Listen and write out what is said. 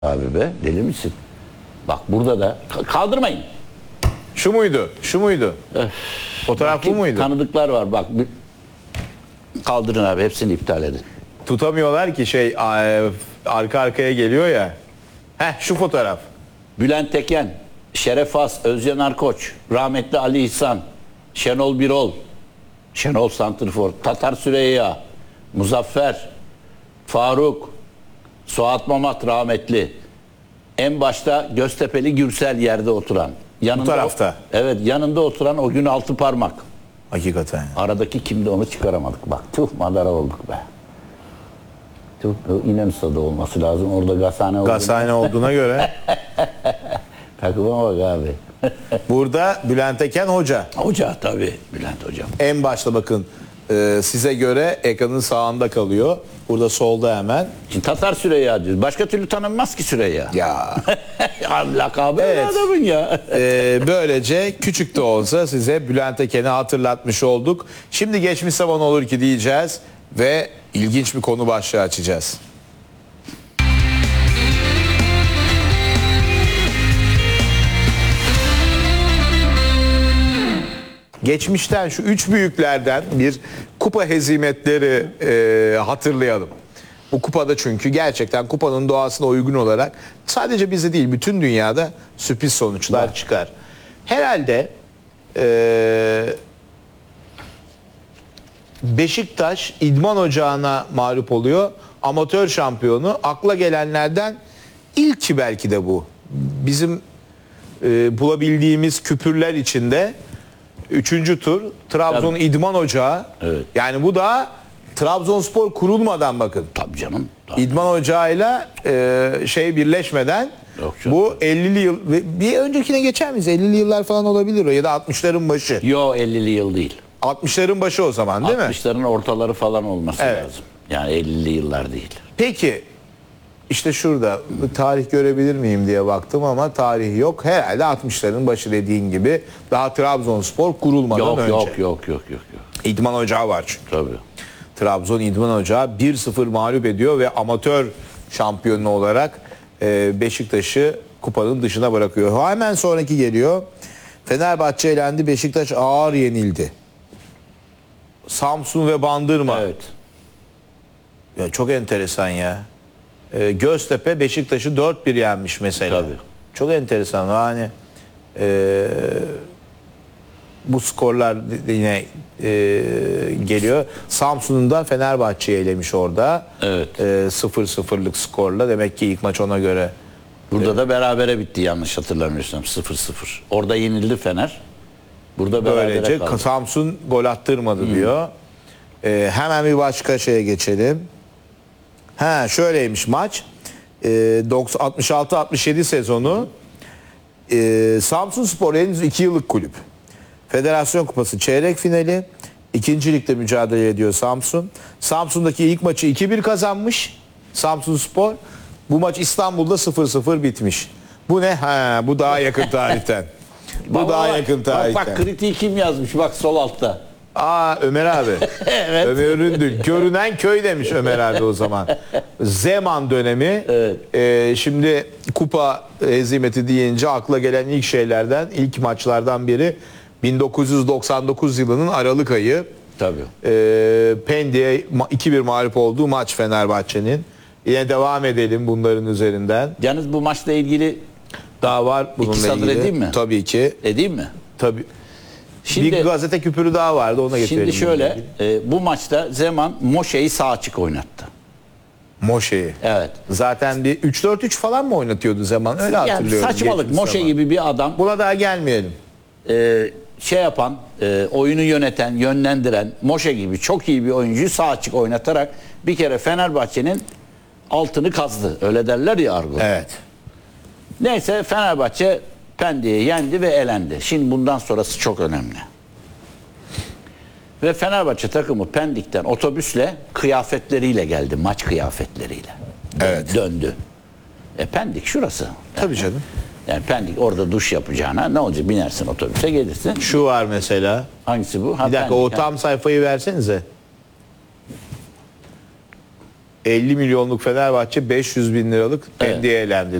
Abi be, deli misin? Bak burada da kaldırmayın. Şu muydu? Şu muydu? Fotoğraf bu muydu? Tanıdıklar var bak. Kaldırın abi, hepsini iptal edin. Tutamıyorlar ki arka arkaya geliyor ya. Şu fotoğraf. Bülent Eken, Şeref As, Özcan Arkoç, rahmetli Ali İhsan, Şenol Birol, Şenol Santrfor, Tatar Süreyya, Muzaffer, Faruk, Suat Mamat rahmetli. En başta Göztepe'li Gürsel yerde oturan. Yanında, Bu tarafta. Evet, yanında oturan o gün altı parmak. Hakikaten. Aradaki kimdi onu çıkaramadık. Bak tüh, madara olduk be. Tüh, İnönü'de olması lazım. Orada Gazhane olduğuna göre. Takıma bak abi. Burada Bülent Eken hoca. Hoca tabii, Bülent hocam. En başta bakın size göre ekranın sağında kalıyor. Burada solda hemen. Şimdi Tatar Süreyya diyoruz. Başka türlü tanınmaz ki Süreyya. Ya. Lakabı Evet. adamın ya. Böylece küçük de olsa size Bülent Eken'i hatırlatmış olduk. Şimdi geçmiş zaman olur ki diyeceğiz ve ilginç bir konu başlığı açacağız. Geçmişten şu üç büyüklerden bir kupa hezimetleri hatırlayalım. Bu kupada çünkü gerçekten kupanın doğasına uygun olarak sadece bize değil bütün dünyada sürpriz sonuçlar çıkar. Herhalde Beşiktaş İdman Ocağı'na mağlup oluyor. Amatör şampiyonu. Akla gelenlerden ilki belki de bu. Bizim bulabildiğimiz küpürler içinde 3. tur Trabzon İdman Ocağı. Evet. Yani bu da Trabzonspor kurulmadan bakın. Tabii canım. Tabii. İdman Ocağı'yla birleşmeden Yok canım. bu 50'li yıl bir öncekine geçer miyiz? 50'li yıllar falan olabilir o ya da 60'ların başı. Yo, 50'li yıl değil. 60'ların başı o zaman değil mi? 60'ların ortaları falan olması Evet. lazım. Yani 50'li yıllar değil. Peki işte şurada tarih görebilir miyim diye baktım ama tarih yok. Herhalde 60'ların başı dediğin gibi daha Trabzonspor kurulmadan Yok önce. yok. İdman Ocağı var çünkü. Tabii. Trabzon İdman Ocağı 1-0 mağlup ediyor ve amatör şampiyonu olarak Beşiktaş'ı kupanın dışına bırakıyor. Hemen sonraki geliyor. Fenerbahçe elendi, Beşiktaş ağır yenildi. Samsun ve Bandırma. Evet. Ya çok enteresan ya. Göztepe Beşiktaş'ı 4-1 yenmiş mesela. Tabii. Çok enteresan. Yani bu skorlar yine geliyor. Samsun'un da Fenerbahçe'yi elemiş orada. Evet. 0-0'lık skorla. Demek ki ilk maç ona göre. Burada da berabere bitti yanlış hatırlamıyorsam 0-0. Orada yenildi Fener. Burada berabere Böylece kaldı. Samsun gol attırmadı diyor. Hemen bir başka şeye geçelim. Şöyleymiş maç. 66-67 sezonu. Samsunspor henüz 2 yıllık kulüp. Federasyon Kupası çeyrek finali. 2. ligde mücadele ediyor Samsun. Samsun'daki ilk maçı 2-1 kazanmış Samsunspor. Bu maç İstanbul'da 0-0 bitmiş. Bu ne? Bu daha yakın tarihten. Bu daha yakın tarihten. Bak kritiği kim yazmış? Bak sol altta. Ömer abi. Evet. Ömer Üründül. Görünen köy demiş Ömer abi o zaman. Zeman dönemi. Evet. Şimdi kupa hezimeti deyince akla gelen ilk şeylerden, ilk maçlardan biri 1999 yılının Aralık ayı. Tabii. Pendik'e 2-1 mağlup olduğu maç Fenerbahçe'nin. Yine devam edelim bunların üzerinden. Yalnız bu maçla ilgili Daha var bununla İki satır ilgili. edeyim mi? Tabii ki. edeyim mi? Tabii. Şimdi, Bir gazete küpürü daha vardı ona getirelim. şimdi şöyle bu maçta Zeman Moşe'yi sağ açık oynattı. Moşe'yi. Evet. Zaten bir 3-4-3 falan mı oynatıyordu Zeman? Öyle Yani hatırlıyorum. saçmalık. geçmiş Moşe zaman. gibi bir adam Buna daha gelmeyelim. şey yapan, oyunu yöneten, yönlendiren Moşe gibi çok iyi bir oyuncuyu sağ açık oynatarak bir kere Fenerbahçe'nin altını kazdı. Öyle derler ya argo. Evet. Neyse Fenerbahçe Pendik'i yendi ve elendi. Şimdi bundan sonrası çok önemli. Ve Fenerbahçe takımı Pendik'ten otobüsle kıyafetleriyle geldi. Maç kıyafetleriyle. Evet. Döndü. Pendik şurası. Tabii canım. Yani Pendik orada duş yapacağına ne olacak? Binersin otobüse gelirsin. Şu var mesela. Hangisi bu? Bir dakika Pendik, o tam sayfayı versenize. 50 milyonluk Fenerbahçe 500 bin liralık Evet. NDA elendi